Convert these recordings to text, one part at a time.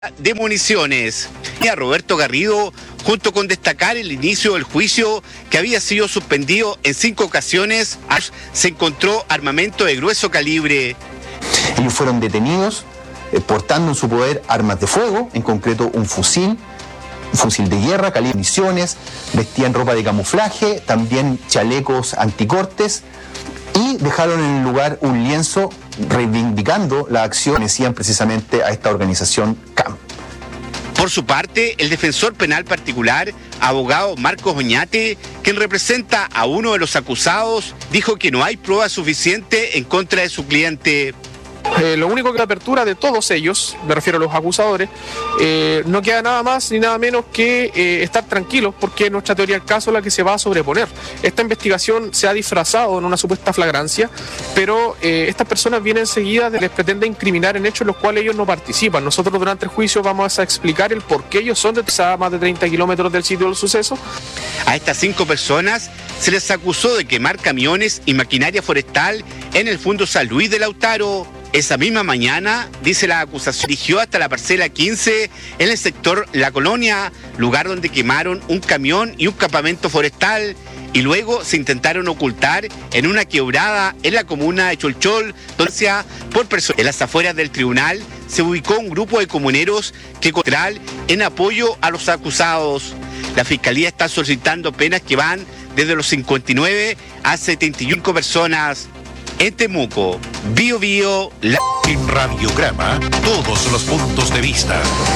de municiones. Y a Roberto Garrido, junto con destacar el inicio del juicio que había sido suspendido en 5 ocasiones, se encontró armamento de grueso calibre. Ellos fueron detenidos portando en su poder armas de fuego, en concreto un fusil de guerra, calibre, municiones, vestían ropa de camuflaje, también chalecos anticortes y dejaron en el lugar un lienzo reivindicando la acción que decían precisamente a esta organización CAM. Por su parte, el defensor penal particular, abogado Marcos Oñate, quien representa a uno de los acusados, dijo que no hay prueba suficiente en contra de su cliente. Lo único que la apertura de todos ellos, me refiero a los acusadores, no queda nada más ni nada menos que estar tranquilos, porque es nuestra teoría del caso la que se va a sobreponer. Esta investigación se ha disfrazado en una supuesta flagrancia, pero estas personas vienen seguidas, les pretende incriminar en hechos en los cuales ellos no participan. Nosotros durante el juicio vamos a explicar el por qué ellos son de más de 30 kilómetros del sitio del suceso. A estas 5 personas se les acusó de quemar camiones y maquinaria forestal en el Fundo San Luis de Lautaro. Esa misma mañana, dice la acusación, dirigió hasta la parcela 15 en el sector La Colonia, lugar donde quemaron un camión y un campamento forestal, y luego se intentaron ocultar en una quebrada en la comuna de Cholchol, donde por personas. En las afueras del tribunal se ubicó un grupo de comuneros que en apoyo a los acusados. La fiscalía está solicitando penas que van desde los 59 a 75 personas. En Temuco, Bio Bio, En Radiograma, todos los puntos de vista.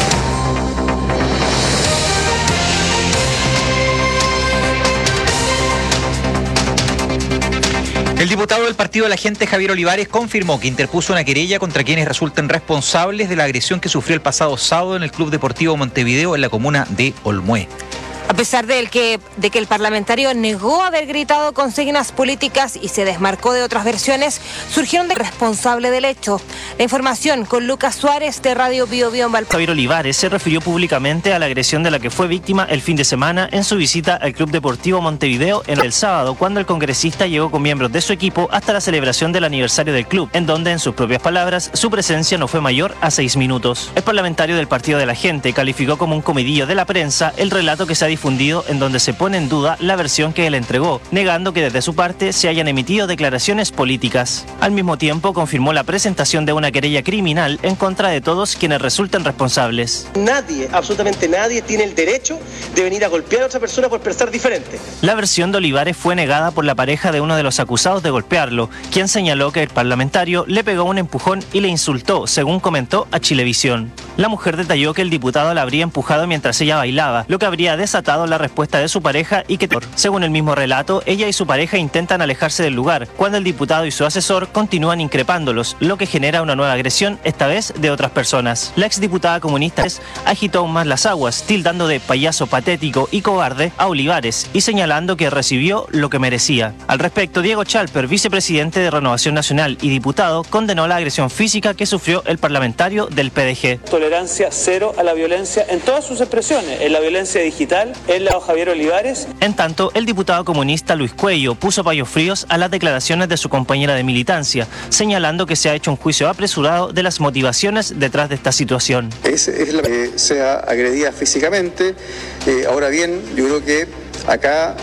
El diputado del Partido de la Gente, Javier Olivares, confirmó que interpuso una querella contra quienes resulten responsables de la agresión que sufrió el pasado sábado en el Club Deportivo Montevideo en la comuna de Olmué. A pesar de que el parlamentario negó haber gritado consignas políticas y se desmarcó de otras versiones, surgieron de responsable del hecho. La información con Lucas Suárez de Radio Bio Bio en Valparaíso. Javier Olivares se refirió públicamente a la agresión de la que fue víctima el fin de semana en su visita al Club Deportivo Montevideo en el sábado, cuando el congresista llegó con miembros de su equipo hasta la celebración del aniversario del club, en donde, en sus propias palabras, su presencia no fue mayor a 6 minutos. El parlamentario del Partido de la Gente calificó como un comidillo de la prensa el relato que se ha difundido en donde se pone en duda la versión que él entregó, negando que desde su parte se hayan emitido declaraciones políticas. Al mismo tiempo, confirmó la presentación de una querella criminal en contra de todos quienes resulten responsables. Nadie, absolutamente nadie, tiene el derecho de venir a golpear a otra persona por pensar diferente. La versión de Olivares fue negada por la pareja de uno de los acusados de golpearlo, quien señaló que el parlamentario le pegó un empujón y le insultó, según comentó a Chilevisión. La mujer detalló que el diputado la habría empujado mientras ella bailaba, lo que habría desatado la respuesta de su pareja y que, según el mismo relato, ella y su pareja intentan alejarse del lugar, cuando el diputado y su asesor continúan increpándolos, lo que genera una nueva agresión, esta vez de otras personas. La exdiputada comunista agitó aún más las aguas, tildando de payaso patético y cobarde a Olivares y señalando que recibió lo que merecía. Al respecto, Diego Chalper, vicepresidente de Renovación Nacional y diputado, condenó la agresión física que sufrió el parlamentario del PDG. Tolerancia cero a la violencia en todas sus expresiones, en la violencia digital, en la Javier Olivares. En tanto, el diputado comunista Luis Cuello puso paños fríos a las declaraciones de su compañera de militancia, señalando que se ha hecho un juicio apresurado de las motivaciones detrás de esta situación. Es la que sea agredida físicamente. Ahora bien, yo creo que acá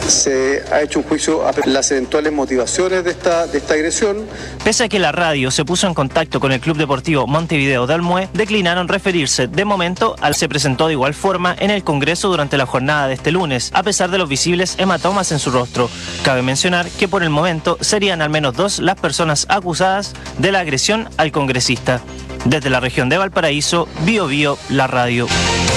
se ha hecho un juicio a las eventuales motivaciones de esta agresión. Pese a que la radio se puso en contacto con el Club Deportivo Montevideo de Olmué, declinaron referirse de momento al se presentó de igual forma en el Congreso durante la jornada de este lunes, a pesar de los visibles hematomas en su rostro. Cabe mencionar que por el momento serían al menos 2 las personas acusadas de la agresión al congresista. Desde la región de Valparaíso, Bio Bio, la radio.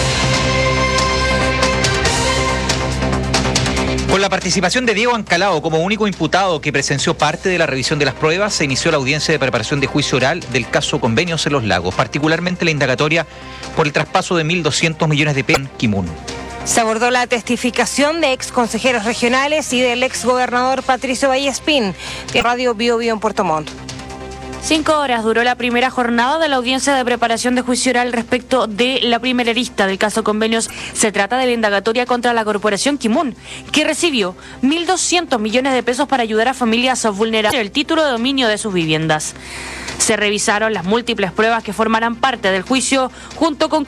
Con la participación de Diego Ancalao como único imputado que presenció parte de la revisión de las pruebas, se inició la audiencia de preparación de juicio oral del caso Convenios en los Lagos, particularmente la indagatoria por el traspaso de 1.200 millones de pesos en Kimun. Se abordó la testificación de ex consejeros regionales y del ex gobernador Patricio Vallespín, de Radio Bio Bio en Puerto Montt. 5 horas duró la primera jornada de la audiencia de preparación de juicio oral respecto de la primera arista del caso Convenios. Se trata de la indagatoria contra la corporación Kimun, que recibió 1.200 millones de pesos para ayudar a familias vulnerables el título de dominio de sus viviendas. Se revisaron las múltiples pruebas que formarán parte del juicio junto con